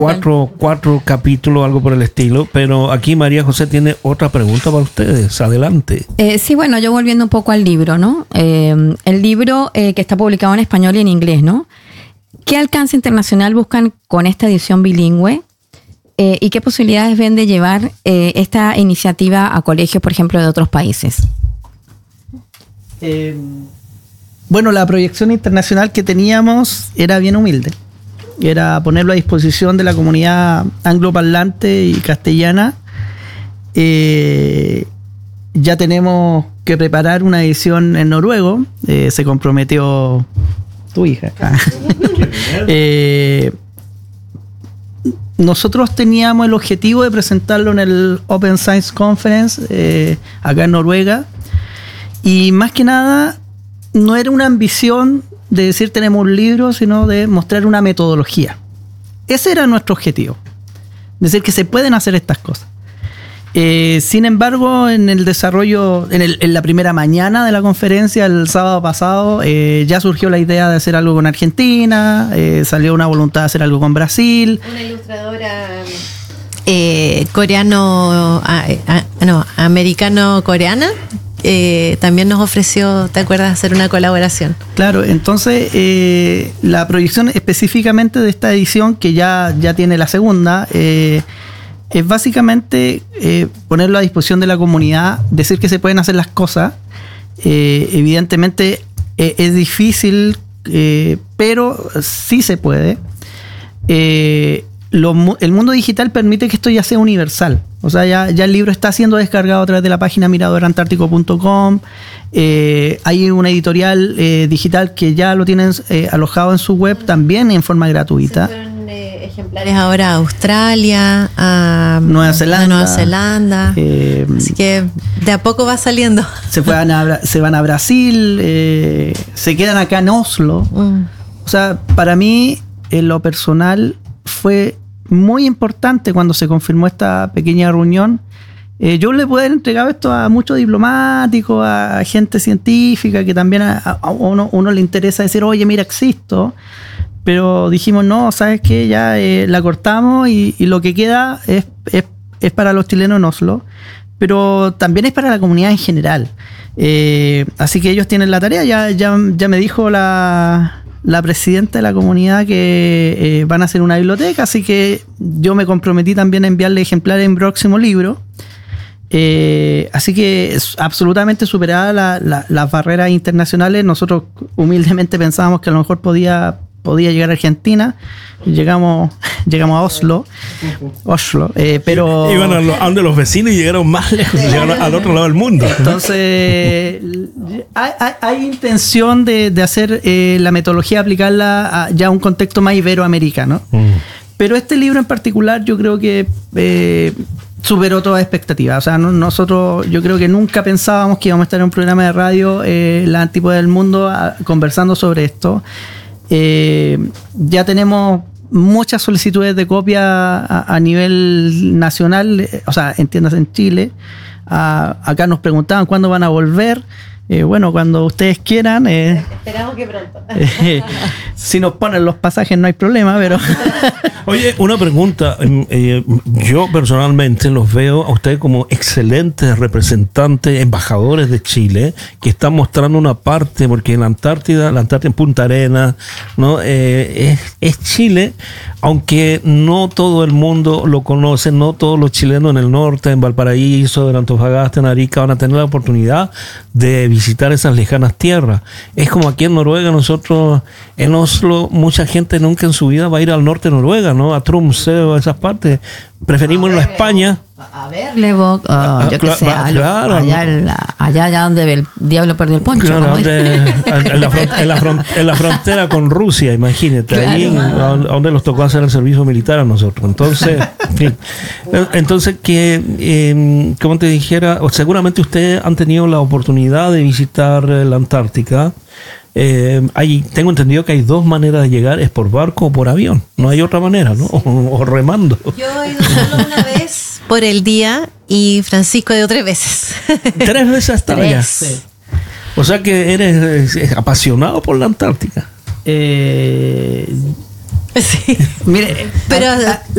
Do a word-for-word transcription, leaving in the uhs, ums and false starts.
cuatro, cuatro capítulos, algo por el estilo. Pero aquí María José tiene otra pregunta para ustedes. Adelante. Eh, sí, bueno, yo volviendo un poco al libro, ¿no? Eh, el libro eh, que está publicado en español y en inglés, ¿no? ¿Qué alcance internacional buscan con esta edición bilingüe? Eh, ¿Y qué posibilidades ven de llevar eh, esta iniciativa a colegios, por ejemplo, de otros países? Eh, bueno, la proyección internacional que teníamos era bien humilde. Era ponerlo a disposición de la comunidad angloparlante y castellana. Eh, ya tenemos que preparar una edición en noruego. Eh, se comprometió tu hija. eh, nosotros teníamos el objetivo de presentarlo en el Open Science Conference eh, acá en Noruega. Y más que nada, no era una ambición de decir tenemos un libro, sino de mostrar una metodología. Ese era nuestro objetivo. Decir que se pueden hacer estas cosas. Eh, sin embargo, en el desarrollo, en, el, en la primera mañana de la conferencia, el sábado pasado, eh, ya surgió la idea de hacer algo con Argentina, eh, salió una voluntad de hacer algo con Brasil. Una ilustradora eh, coreano, ah, ah, no, americano-coreana. Eh, también nos ofreció, ¿te acuerdas?, hacer una colaboración. Claro, entonces eh, la proyección específicamente de esta edición, que ya, ya tiene la segunda, eh, es básicamente eh, ponerlo a disposición de la comunidad, decir que se pueden hacer las cosas. Eh, evidentemente eh, es difícil, eh, pero sí se puede. Eh, Lo, el mundo digital permite que esto ya sea universal. O sea, ya, ya el libro está siendo descargado a través de la página mirador antártico punto com. Eh, hay una editorial eh, digital que ya lo tienen eh, alojado en su web también en forma gratuita. Se fueron eh, ejemplares ahora a Australia, a Nueva Zelanda. A Nueva Zelanda. Eh, Así que de a poco va saliendo. Se, van a, se van a Brasil, eh, se quedan acá en Oslo. Mm. O sea, para mí, en lo personal, fue muy importante cuando se confirmó esta pequeña reunión. Eh, yo le puedo haber entregado esto a muchos diplomáticos, a gente científica, que también a, a uno, uno le interesa decir, oye, mira, existo. Pero dijimos, no, ¿sabes qué? Ya eh, la cortamos y, y lo que queda es, es, es para los chilenos en Oslo, pero también es para la comunidad en general. Eh, así que ellos tienen la tarea. Ya, ya, ya me dijo la... la presidenta de la comunidad que eh, van a hacer una biblioteca, así que yo me comprometí también a enviarle ejemplares en próximo libro. Eh, así que es absolutamente superada la, la, las barreras internacionales. Nosotros humildemente pensábamos que a lo mejor podía, podía llegar a Argentina. Llegamos, llegamos a Oslo, Oslo, eh, pero iban a, lo, a donde los vecinos y llegaron más lejos, llegaron al otro lado del mundo. Entonces hay, hay, hay intención de, de hacer eh, la metodología, aplicarla a ya a un contexto más iberoamericano. Mm. Pero este libro en particular yo creo que eh, superó toda expectativa. O sea, no, nosotros yo creo que nunca pensábamos que íbamos a estar en un programa de radio, eh, La Antípoda del Mundo, a, conversando sobre esto. Eh, ya tenemos muchas solicitudes de copia a, a nivel nacional, o sea, en tiendas en Chile. A, acá nos preguntaban cuándo van a volver. Eh, bueno, cuando ustedes quieran. Eh, Esperamos que pronto. Eh, si nos ponen los pasajes no hay problema, pero... Oye, una pregunta. Eh, yo personalmente los veo a ustedes como excelentes representantes, embajadores de Chile, que están mostrando una parte, porque en la Antártida, la Antártida en Punta Arenas, ¿no? Eh, es, es Chile, aunque no todo el mundo lo conoce, no todos los chilenos en el norte, en Valparaíso, en Antofagasta, en Arica, van a tener la oportunidad de visitar esas lejanas tierras. Es como aquí en Noruega, nosotros en Oslo, mucha gente nunca en su vida va a ir al norte de Noruega, ¿no? A Tromsø o a esas partes. Preferimos irnos a España. A ver, Levo, oh, yo qué sé, claro, allá, allá, allá, allá donde el diablo perdió el poncho. Claro, donde, en, la front, en, la front, en la frontera con Rusia, imagínate, claro, ahí a donde nos tocó hacer el servicio militar a nosotros. Entonces, en fin, entonces que, eh, como te dijera, seguramente ustedes han tenido la oportunidad de visitar la Antártica. Eh, hay, tengo entendido que hay dos maneras de llegar, es por barco o por avión, no hay otra manera, ¿no? O, o remando. Yo he ido solo una vez por el día y Francisco ha ido tres veces. ¿Tres veces hasta allá? Sí. O sea que eres, eres apasionado por la Antártica. Eh, Sí. Mire, Pero- a- a-